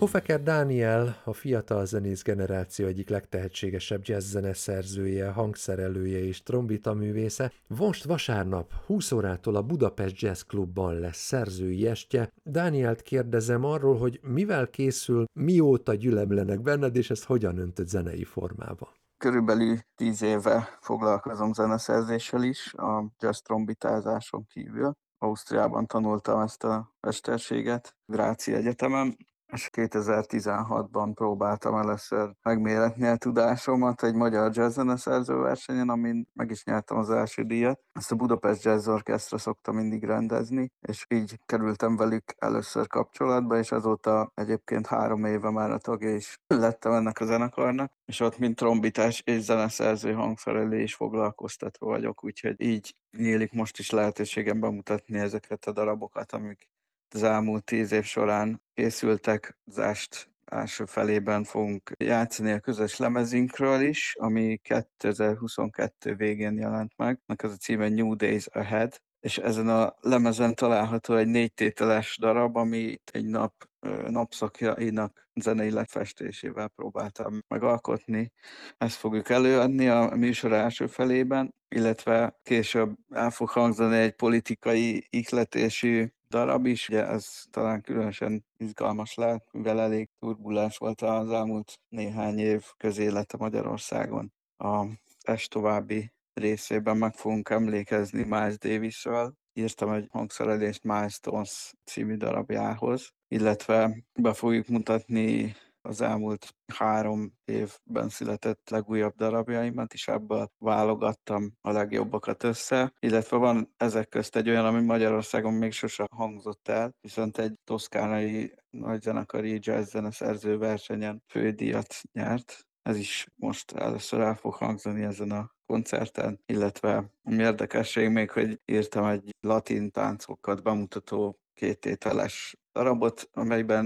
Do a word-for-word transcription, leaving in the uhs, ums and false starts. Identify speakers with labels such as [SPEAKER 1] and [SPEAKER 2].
[SPEAKER 1] Hofeker Dániel a fiatal zenész generáció egyik legtehetségesebb jazz szerzője, hangszerelője és trombitaművésze. Most vasárnap húsz órától a Budapest Jazz Clubban lesz szerzői estje. Dánielt kérdezem arról, hogy mivel készül, mióta gyülemlenek benned, és ezt hogyan öntött zenei formába.
[SPEAKER 2] Körülbelül tíz éve foglalkozom zeneszerzéssel is, a jazz trombitázáson kívül. Ausztriában tanultam ezt a mesterséget, Gráci Egyetemen, és kétezer-tizenhatban próbáltam először megméretni a tudásomat egy magyar jazz zeneszerző versenyen, amin meg is nyertem az első díjat. Ezt a Budapest Jazz Orchestra szokta mindig rendezni, és így kerültem velük először kapcsolatba, és azóta egyébként három éve már a tagja is lettem ennek a zenekarnak, és ott mint trombitás és zeneszerző hangszerelő is foglalkoztatva vagyok, úgyhogy így nyílik most is lehetőségem bemutatni ezeket a darabokat, amik az elmúlt tíz év során készültek. Az est első felében fogunk játszani a közös lemezünkről is, ami kétezer-huszonkettő végén jelent meg. Ennek az a címe New Days Ahead, és ezen a lemezen található egy négytételes darab, ami egy nap napszakjainak zenei lefestésével próbáltam megalkotni. Ezt fogjuk előadni a műsor első felében, illetve később el fog hangzani egy politikai ihletésű darab is. Ugye ez talán különösen izgalmas lehet, mivel elég turbulens volt az elmúlt néhány év közélete Magyarországon. A est további részében meg fogunk emlékezni Miles Davisről. Írtam egy hangszerelést Milestones című darabjához, illetve be fogjuk mutatni az elmúlt három évben született legújabb darabjaimat, és ebből válogattam a legjobbakat össze, illetve van ezek közt egy olyan, ami Magyarországon még sose hangzott el, viszont egy toszkánai nagyzenekari jazz zeneszerző versenyen fődíjat nyert. Ez is most először el fog hangzani ezen a koncerten, illetve ami érdekesség még, hogy írtam egy latin táncokat bemutató kéttételes darabot, amelyben